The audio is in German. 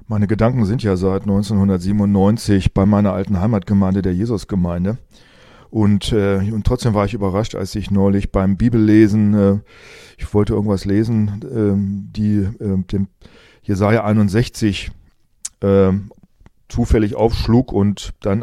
Meine Gedanken sind ja seit 1997 bei meiner alten Heimatgemeinde, der Jesusgemeinde. Und trotzdem war ich überrascht, als ich neulich beim Bibellesen, ich wollte irgendwas lesen, dem Jesaja 61 zufällig aufschlug und dann